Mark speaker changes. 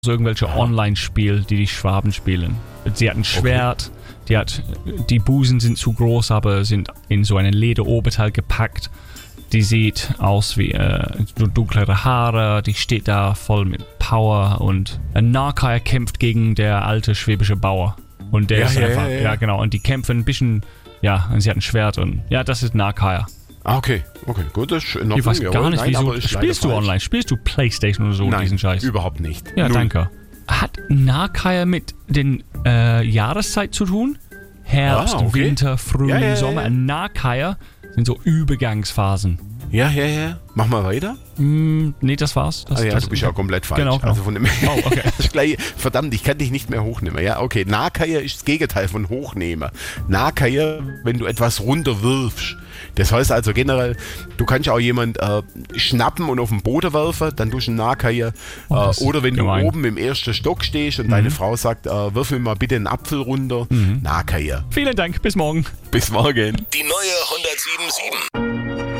Speaker 1: so irgendwelche Online-Spiele, die Schwaben spielen. Sie hat ein Schwert, die Busen sind zu groß, aber sind in so einen Lederoberteil gepackt. Die sieht aus wie dunklere Haare, die steht da voll mit Power und ein Narkaya kämpft gegen der alte schwäbische Bauer. Und der ist einfach, ja genau, und die kämpfen ein bisschen, und sie hat ein Schwert und das ist Narkaya.
Speaker 2: Ah, okay, gut, das ist in Ordnung.
Speaker 1: Ich weiß gar nicht, wieso. Spielst du online? Spielst du Playstation oder so diesen Scheiß?
Speaker 2: Nein, überhaupt nicht.
Speaker 1: Ja, danke. Hat Narkaya mit den Jahreszeit zu tun? Herbst, Winter, Frühling, Sommer. Narkaya sind so Übergangsphasen.
Speaker 2: Ja. Mach mal weiter.
Speaker 1: Nee, das war's.
Speaker 2: Du bist ja komplett falsch.
Speaker 1: Genau.
Speaker 2: Also von dem
Speaker 1: okay.
Speaker 2: das ist gleich, verdammt, ich kann dich nicht mehr hochnehmen. Ja, okay. Narkaya ist das Gegenteil von hochnehmen. Narkaya, wenn du etwas runterwirfst. Das heißt also generell, du kannst auch jemand schnappen und auf den Boden werfen, dann tust du einen Narkaya. Oder wenn du oben im ersten Stock stehst und deine Frau sagt, wirf mir mal bitte einen Apfel runter. Narkaya.
Speaker 1: Vielen Dank, bis morgen.
Speaker 2: Bis morgen.
Speaker 3: Die neue 107.7.